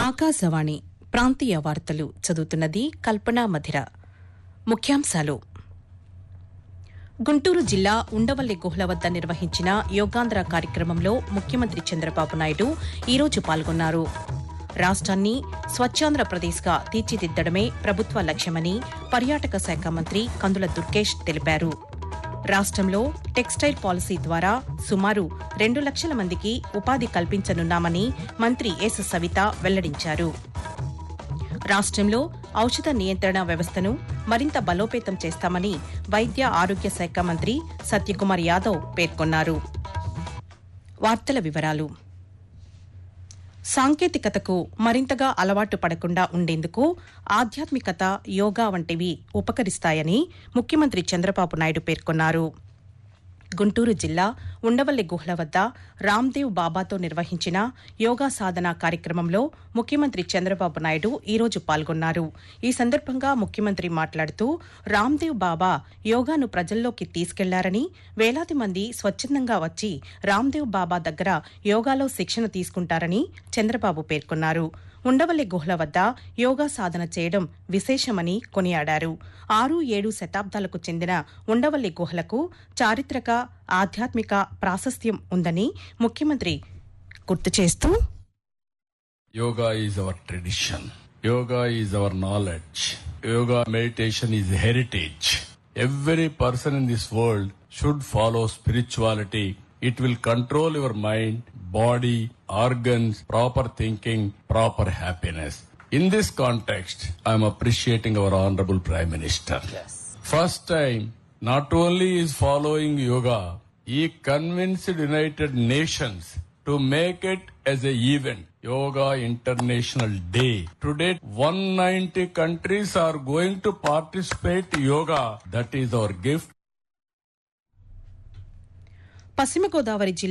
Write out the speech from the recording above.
ఆకాశవాణి ప్రాంతీయ వార్తలు చదువుతున్నది కల్పనా మధిర. ముఖ్యాంశాలు: గుంటూరు జిల్లా ఉండవల్లి గుహల వద్ద నిర్వహించిన యోగాంధ్ర కార్యక్రమంలో ముఖ్యమంత్రి చంద్రబాబు నాయుడు ఈరోజు పాల్గొన్నారు. రాష్ట్రాన్ని స్వచ్ఛాంధ్రప్రదేశ్గా తీర్చిదిద్దడమే ప్రభుత్వ లక్ష్యమని పర్యాటక శాఖ మంత్రి కందుల దుర్గేష్ తెలిపారు. రాష్ట్రంలో టెక్స్టైల్ పాలసీ ద్వారా సుమారు 2 లక్షల మందికి ఉపాధి కల్పించనున్నామని మంత్రి ఎస్ సవిత వెల్లడించారు. రాష్ట్రంలో ఔషధ నియంత్రణ వ్యవస్థను మరింత బలోపేతం చేస్తామని వైద్య ఆరోగ్య శాఖ మంత్రి సత్యకుమార్ యాదవ్ పేర్కొన్నారు. వార్తల వివరాలు: సాంకేతికతకు మరింతగా అలవాటు పడకుండా ఉండేందుకు ఆధ్యాత్మికత, యోగా వంటివి ఉపకరిస్తాయని ముఖ్యమంత్రి చంద్రబాబు నాయుడు పేర్కొన్నారు. గుంటూరు జిల్లా ఉండవల్లి గుహల వద్ద రామ్దేవ్ బాబాతో నిర్వహించిన యోగా సాధన కార్యక్రమంలో ముఖ్యమంత్రి చంద్రబాబు నాయుడు ఈరోజు పాల్గొన్నారు. ఈ సందర్భంగా ముఖ్యమంత్రి మాట్లాడుతూ రామ్దేవ్ బాబా యోగాను ప్రజల్లోకి తీసుకెళ్లారని, వేలాది మంది స్వచ్ఛందంగా వచ్చి రామ్దేవ్ బాబా దగ్గర యోగాలో శిక్షణ తీసుకుంటారని చంద్రబాబు పేర్కొన్నారు. ఉండవల్లి గుహల వద్ద యోగా సాధన చేయడం విశేషమని కొనియాడారు. 6-7 శతాబ్దాలకు చెందిన ఉండవల్లి గుహలకు చారిత్రక, ఆధ్యాత్మిక ప్రాశస్త్యం ఉందని ముఖ్యమంత్రి గుర్తు చేస్తూ, Yoga is our tradition. Yoga is our knowledge. Yoga meditation is heritage. Every person in this world should follow spirituality. It will control your mind, body, organs, proper thinking, proper happiness. In this context, I am appreciating our Honorable Prime Minister. Yes. First time, not only is following yoga, he convinced United Nations to make it as an event. Yoga International Day. Today, 190 countries are going to participate in yoga. That is our gift. పశ్చిమ గోదావరి జిల్లా